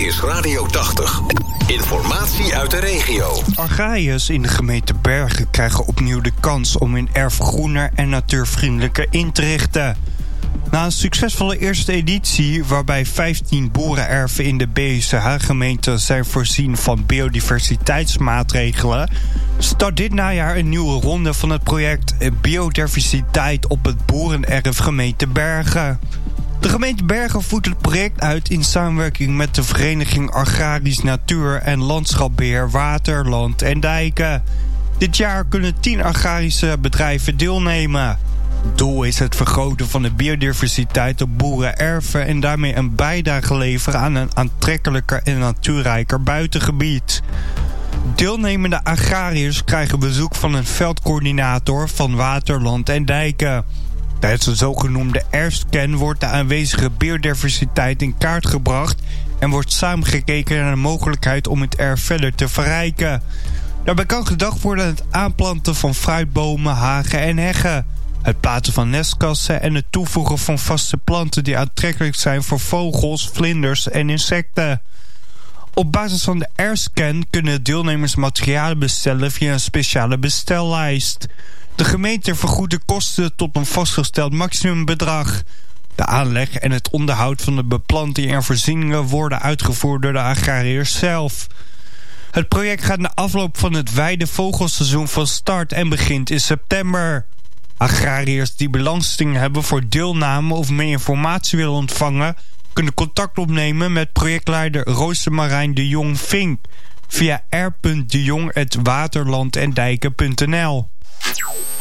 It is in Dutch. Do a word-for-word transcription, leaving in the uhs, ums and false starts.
is Radio tachtig. Informatie uit de regio. Agrariërs in de gemeente Bergen krijgen opnieuw de kans om hun erf groener en natuurvriendelijker in te richten. Na een succesvolle eerste editie, waarbij vijftien boerenerven in de B C H-gemeente zijn voorzien van biodiversiteitsmaatregelen, start dit najaar een nieuwe ronde van het project Biodiversiteit op het boerenerf gemeente Bergen. De gemeente Bergen voert het project uit in samenwerking met de vereniging Agrarisch Natuur en Landschapbeheer Water, Land en Dijken. Dit jaar kunnen tien agrarische bedrijven deelnemen. Doel is het vergroten van de biodiversiteit op boerenerven en daarmee een bijdrage leveren aan een aantrekkelijker en natuurrijker buitengebied. Deelnemende agrariërs krijgen bezoek van een veldcoördinator van Water, Land en Dijken. Tijdens de zogenoemde erfscan wordt de aanwezige biodiversiteit in kaart gebracht en wordt samengekeken naar de mogelijkheid om het erf verder te verrijken. Daarbij kan gedacht worden aan het aanplanten van fruitbomen, hagen en heggen, het plaatsen van nestkassen en het toevoegen van vaste planten die aantrekkelijk zijn voor vogels, vlinders en insecten. Op basis van de erfscan kunnen deelnemers materialen bestellen via een speciale bestellijst. De gemeente vergoedt de kosten tot een vastgesteld maximumbedrag. De aanleg en het onderhoud van de beplanting en voorzieningen worden uitgevoerd door de agrariërs zelf. Het project gaat na afloop van het weidevogelseizoen van start en begint in september. Agrariërs die belangstelling hebben voor deelname of meer informatie willen ontvangen, kunnen contact opnemen met projectleider Roostermarijn de Jong Vink via r punt de jong apenstaartje waterlandendijken punt n l.